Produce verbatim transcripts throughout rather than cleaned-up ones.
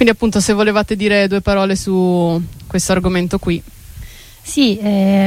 Quindi appunto, se volevate dire due parole su questo argomento qui. Sì, eh,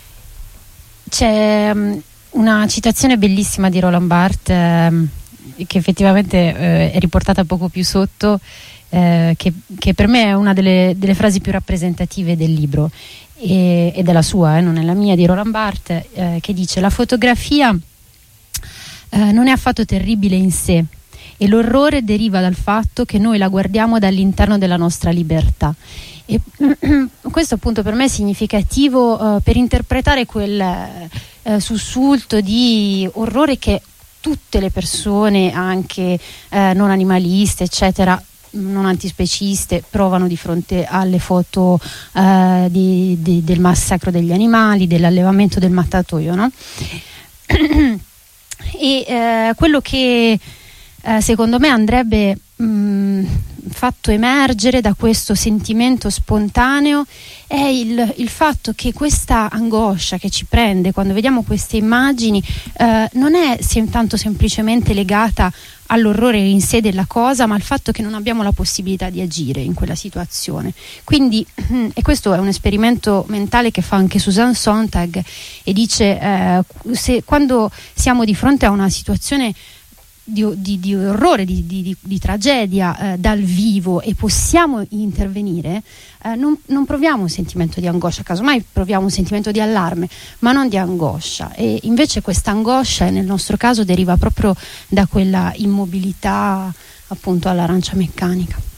c'è um, una citazione bellissima di Roland Barthes eh, che effettivamente eh, è riportata poco più sotto, eh, che, che per me è una delle, delle frasi più rappresentative del libro, e, ed è la sua, eh, non è la mia, di Roland Barthes, eh, che dice: la fotografia eh, non è affatto terribile in sé, e l'orrore deriva dal fatto che noi la guardiamo dall'interno della nostra libertà. E questo appunto per me è significativo uh, per interpretare quel uh, sussulto di orrore che tutte le persone, anche uh, non animaliste eccetera, non antispeciste, provano di fronte alle foto uh, di, di, del massacro degli animali, dell'allevamento del mattatoio, no? E uh, quello che uh, secondo me andrebbe mh, fatto emergere da questo sentimento spontaneo è il, il fatto che questa angoscia che ci prende quando vediamo queste immagini eh, non è sem- tanto semplicemente legata all'orrore in sé della cosa, ma al fatto che non abbiamo la possibilità di agire in quella situazione. Quindi, e questo è un esperimento mentale che fa anche Susan Sontag, e dice eh, se, quando siamo di fronte a una situazione Di, di, di orrore, di, di, di tragedia eh, dal vivo, e possiamo intervenire, eh, non, non proviamo un sentimento di angoscia, casomai proviamo un sentimento di allarme, ma non di angoscia. E invece questa angoscia nel nostro caso deriva proprio da quella immobilità appunto all'arancia meccanica.